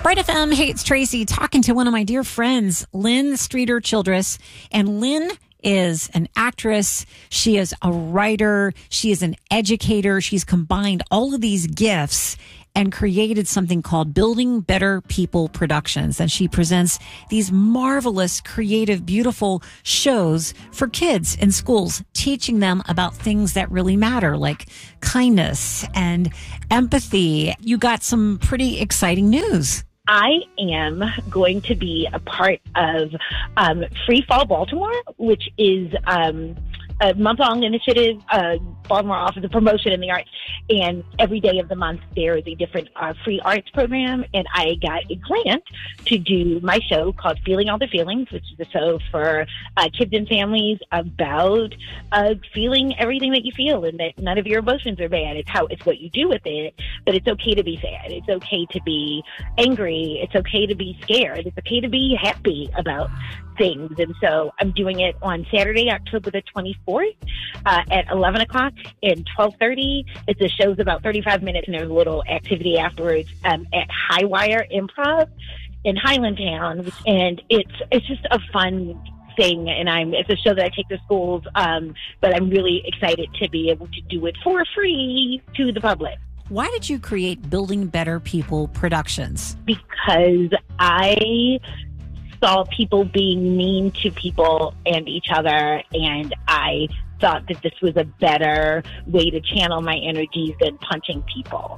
Bright FM, hey, it's Tracy talking to one of my dear friends, Lynn Streeter Childress. And Lynn is an actress. She is a writer. She is an educator. She's combined all of these gifts and created something called Building Better People Productions. And she presents these marvelous, creative, beautiful shows for kids in schools, teaching them about things that really matter, like kindness and empathy. You got some pretty exciting news. I am going to be a part of Free Fall Baltimore, which is a month-long initiative, Baltimore Office of Promotion in the Arts. And every day of the month, there is a different free arts program. And I got a grant to do my show called Feeling All the Feelings, which is a show for kids and families about feeling everything that you feel and that none of your emotions are bad. It's what you do with it. But it's okay to be sad. It's okay to be angry. It's okay to be scared. It's okay to be happy about things. And so I'm doing it on Saturday, October the 24th at 11 o'clock and 12:30. It's a show's about 35 minutes, and there's a little activity afterwards at Highwire Improv in Highlandtown. And it's just a fun thing, and it's a show that I take to schools, but I'm really excited to be able to do it for free to the public. Why did you create Building Better People Productions? Because I saw people being mean to people and each other, and I thought that this was a better way to channel my energies than punching people.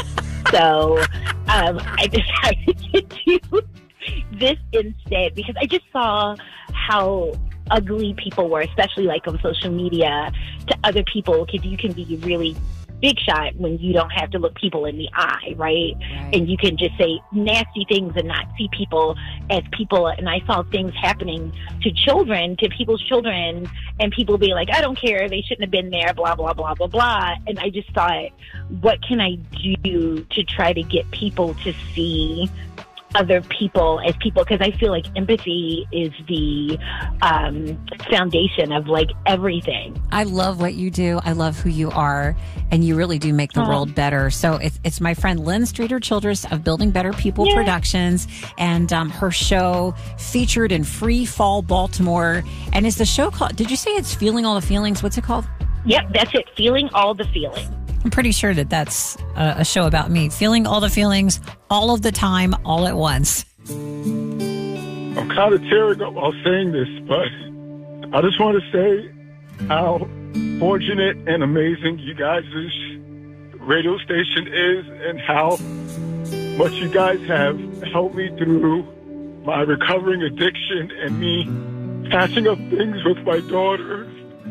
So I decided to do this instead because I just saw how ugly people were, especially like on social media, to other people, because you can be really big shot when you don't have to look people in the eye, right? And you can just say nasty things and not see people as people. And I saw things happening to children, to people's children, and people being like, I don't care, they shouldn't have been there, blah, blah, blah, blah, blah. And I just thought, what can I do to try to get people to see other people as people? Because I feel like empathy is the foundation of like everything. I love what you do. I love who you are, and you really do make the world better. So it's my friend Lynn Streeter Childress of Building Better People Productions, and her show featured in Free Fall Baltimore. And is the show called, did you say it's Feeling All the Feelings? What's it called? Yep, that's it. Feeling All the Feelings. I'm pretty sure that's a show about me. Feeling all the feelings, all of the time, all at once. I'm kind of tearing up while saying this, but I just want to say how fortunate and amazing you guys' radio station is, and how much you guys have helped me through my recovering addiction and me patching up things with my daughter.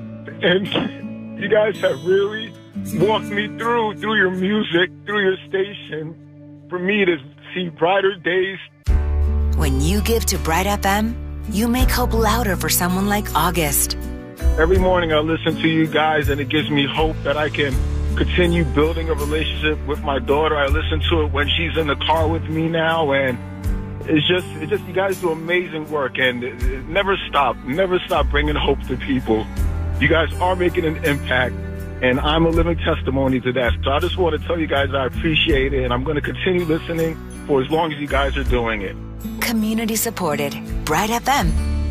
And you guys have really walked me through your music, through your station, for me to see brighter days. When you give to Bright FM, you make hope louder for someone like August. Every morning I listen to you guys, and it gives me hope that I can continue building a relationship with my daughter. I listen to it when she's in the car with me now, and it's just you guys do amazing work, and never stop bringing hope to people. You guys are making an impact, and I'm a living testimony to that. So I just want to tell you guys I appreciate it, and I'm going to continue listening for as long as you guys are doing it. Community supported. Bright FM.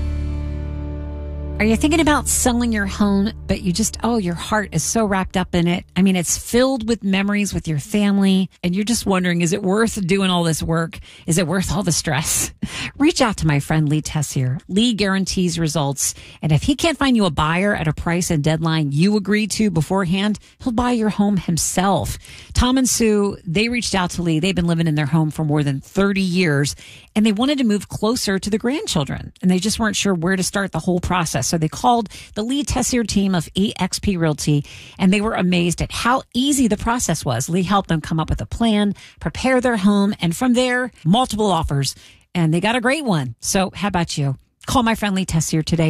Are you thinking about selling your home, but your heart is so wrapped up in it? I mean, it's filled with memories with your family, and you're just wondering, is it worth doing all this work? Is it worth all the stress? Reach out to my friend Lee Tessier. Lee guarantees results, and if he can't find you a buyer at a price and deadline you agreed to beforehand, he'll buy your home himself. Tom and Sue, they reached out to Lee. They've been living in their home for more than 30 years, and they wanted to move closer to the grandchildren, and they just weren't sure where to start the whole process. So they called the Lee Tessier team of eXp Realty, and they were amazed at how easy the process was. Lee helped them come up with a plan, prepare their home, and from there, multiple offers. And they got a great one. So how about you? Call my friend Lee Tessier today,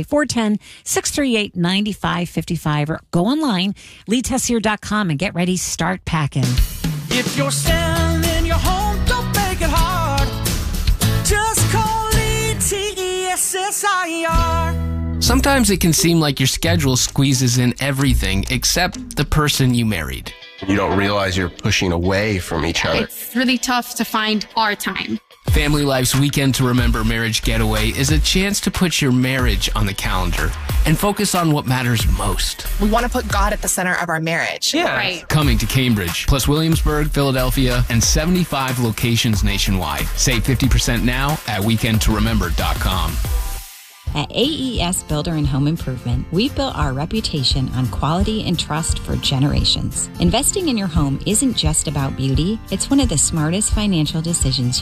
410-638-9555, or go online, leetessier.com, and get ready, start packing. If you're selling your home, don't make it hard. Just call Lee TESSIR. Sometimes it can seem like your schedule squeezes in everything except the person you married. You don't realize you're pushing away from each other. It's really tough to find our time. Family Life's Weekend to Remember Marriage Getaway is a chance to put your marriage on the calendar and focus on what matters most. We want to put God at the center of our marriage. Yeah. Right. Coming to Cambridge, plus Williamsburg, Philadelphia, and 75 locations nationwide. Save 50% now at weekendtoremember.com. At AES Builder and Home Improvement, we've built our reputation on quality and trust for generations. Investing in your home isn't just about beauty, it's one of the smartest financial decisions